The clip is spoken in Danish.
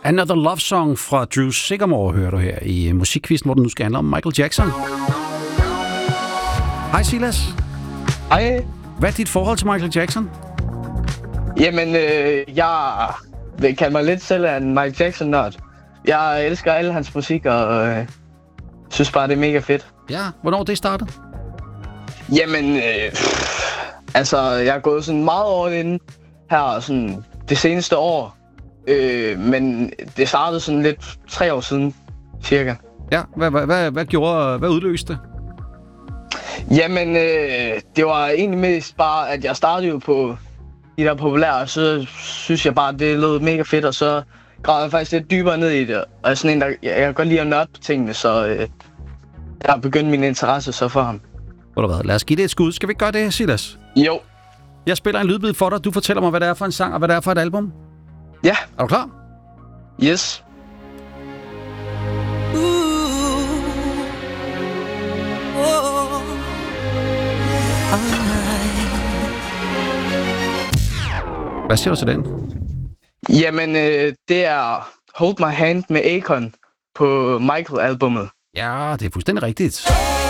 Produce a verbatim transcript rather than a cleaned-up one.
Another Love Song fra Drew Sycamore hører du her i Musikquizzen, hvor den nu skal handle om Michael Jackson. Hej Silas. Hej. Hvad er dit forhold til Michael Jackson? Jamen, øh, jeg vil kalde mig lidt selv en Michael Jackson-nørd. Jeg elsker alle hans musik, og øh, synes bare, det er mega fedt. Ja, hvornår det startede? Jamen, øh, altså, jeg er gået sådan meget all in her sådan det seneste år. Øh, men det startede sådan lidt tre år siden, cirka. Ja, hvad, hvad, hvad, hvad gjorde, hvad udløste det? Jamen, øh, det var egentlig mest bare, at jeg startede jo på de der populære, og så synes jeg bare, at det lød mega fedt, og så gravede jeg faktisk lidt dybere ned i det. Og jeg er sådan en, der, jeg kan godt lide at nørde på tingene, så øh, jeg har begyndt min interesse så for ham. Hvor der hvad? Lad os give det et skud. Skal vi ikke gøre det, Silas? Jo. Jeg spiller en lydbid for dig. Du fortæller mig, hvad det er for en sang, og hvad det er for et album. Ja. Er du klar? Yes. Hvad siger du til den? Jamen, øh, det er Hold My Hand med Akon på Michael-albummet. Ja, det er fuldstændig rigtigt.